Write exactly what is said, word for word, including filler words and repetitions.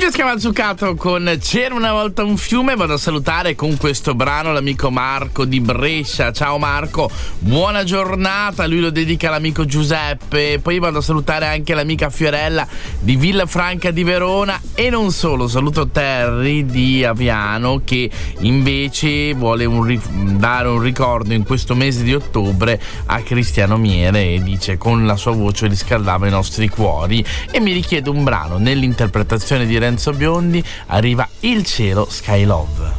Francesca Mazzucato con C'era una volta un fiume. Vado a salutare con questo brano l'amico Marco di Brescia. Ciao Marco, buona giornata. Lui lo dedica all'amico Giuseppe. Poi vado a salutare anche l'amica Fiorella di Villafranca di Verona. E non solo, saluto Terry di Aviano, che invece vuole un ri- dare un ricordo in questo mese di ottobre a Cristiano Miere, e dice: con la sua voce riscaldava i nostri cuori. E mi richiede un brano nell'interpretazione di Renzo Biondi. Arriva Il cielo, Sky Love.